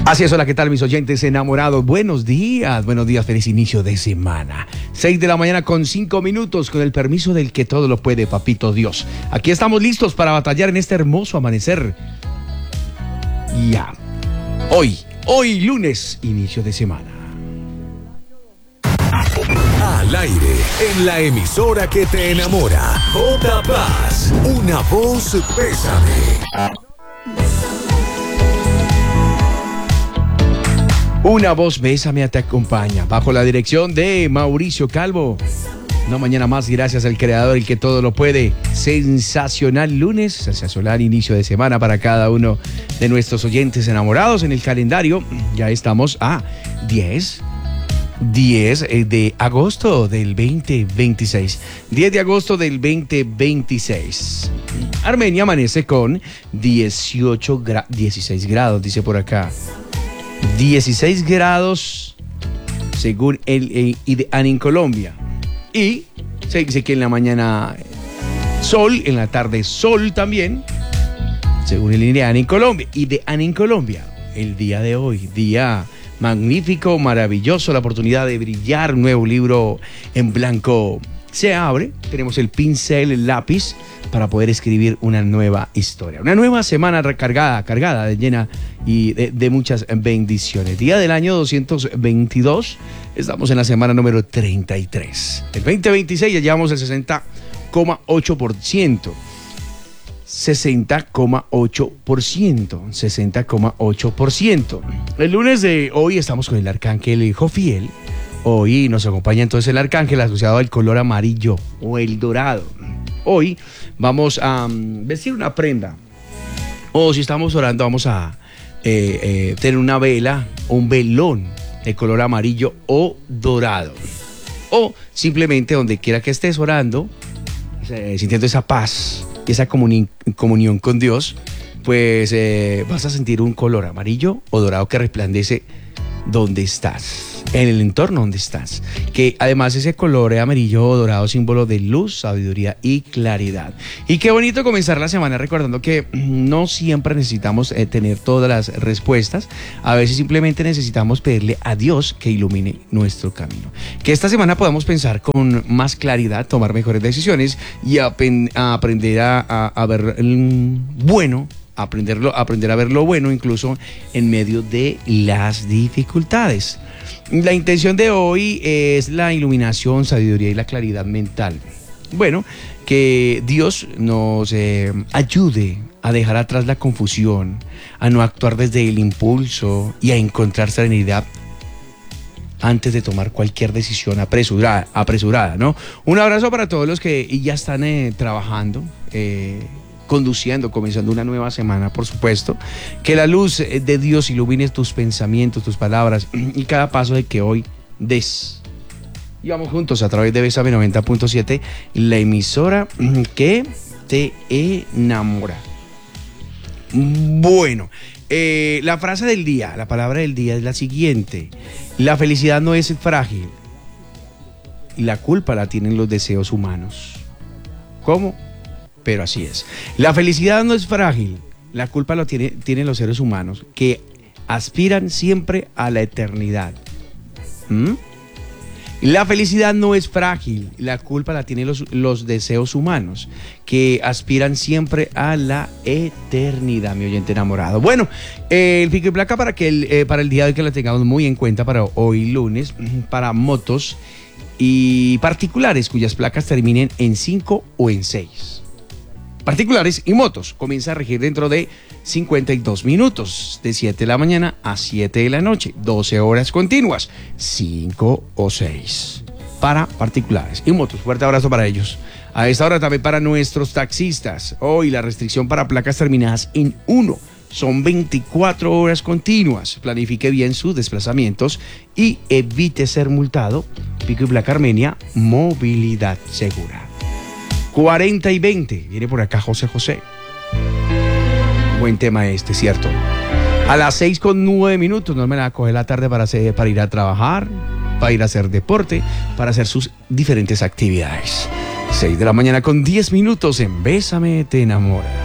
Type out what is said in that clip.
Así es, hola, ¿qué tal mis oyentes enamorados? Buenos días, feliz inicio de semana. 6 de la mañana con 5 minutos, con el permiso del que todo lo puede, papito Dios. Aquí estamos listos para batallar en este hermoso amanecer. Ya, hoy lunes, inicio de semana. Al aire, en la emisora que te enamora, J Paz, una voz Bésame. Una voz Bésame te acompaña, bajo la dirección de Mauricio Calvo. Una mañana más, gracias al creador, el que todo lo puede. Sensacional lunes, sensacional inicio de semana para cada uno de nuestros oyentes enamorados. En el calendario ya estamos a 10 de agosto del 2026. 10 de agosto del 2026. Armenia amanece con 16 grados, dice por acá. 16 grados según el IDEAN en Colombia. Y se dice que en la mañana sol, en la tarde sol también, según el IDEAN en Colombia. IDEAN en Colombia, el día de hoy, día magnífico, maravilloso, la oportunidad de brillar, un nuevo libro en blanco se abre, tenemos el pincel, el lápiz para poder escribir una nueva historia. Una nueva semana cargada, llena y de muchas bendiciones. Día del año 222, estamos en la semana número 33. El 2026 ya llevamos el 60,8%. 60,8%. El lunes de hoy estamos con el arcángel Jofiel. Hoy nos acompaña entonces el arcángel asociado al color amarillo o el dorado. Hoy vamos a vestir una prenda. O si estamos orando, vamos a tener una vela o un velón de color amarillo o dorado. O simplemente donde quiera que estés orando, sintiendo esa paz y esa comunión con Dios, pues vas a sentir un color amarillo o dorado que resplandece donde estás, en el entorno donde estás, que además ese color amarillo o dorado, símbolo de luz, sabiduría y claridad. Y qué bonito comenzar la semana recordando que no siempre necesitamos tener todas las respuestas. A veces simplemente necesitamos pedirle a Dios que ilumine nuestro camino, que esta semana podamos pensar con más claridad, tomar mejores decisiones y aprender a ver bueno, aprender a ver lo bueno incluso en medio de las dificultades. La intención de hoy es la iluminación, sabiduría y la claridad mental. Bueno, que Dios nos ayude a dejar atrás la confusión, a no actuar desde el impulso y a encontrar serenidad antes de tomar cualquier decisión apresurada, ¿no? Un abrazo para todos los que ya están trabajando, conduciendo, comenzando una nueva semana, por supuesto. Que la luz de Dios ilumine tus pensamientos, tus palabras y cada paso de que hoy des. Y vamos juntos a través de Bésame 90.7, la emisora que te enamora. Bueno, la frase del día, la palabra del día es la siguiente: la felicidad no es frágil y la culpa la tienen los deseos humanos. ¿Cómo? Pero así es. La felicidad no es frágil, la culpa lo tienen los seres humanos que aspiran siempre a la eternidad. La felicidad no es frágil, la culpa la tienen los deseos humanos que aspiran siempre a la eternidad, mi oyente enamorado. Bueno, el pico y placa para el día de hoy, que la tengamos muy en cuenta para hoy lunes, para motos y particulares cuyas placas terminen en 5 o en 6. Particulares y motos comienza a regir dentro de 52 minutos, de 7 de la mañana a 7 de la noche, 12 horas continuas, 5 o 6 para particulares y motos. Fuerte abrazo para ellos. A esta hora también para nuestros taxistas. Hoy la restricción para placas terminadas en 1 son 24 horas continuas. Planifique bien sus desplazamientos y evite ser multado. Pico y placa Armenia, movilidad segura. 40 y 20, viene por acá José. Buen tema este, ¿cierto? A las 6:09, no me la coge la tarde para ir a trabajar, para ir a hacer deporte, para hacer sus diferentes actividades. 6 de la mañana con 10 minutos en Bésame te enamora.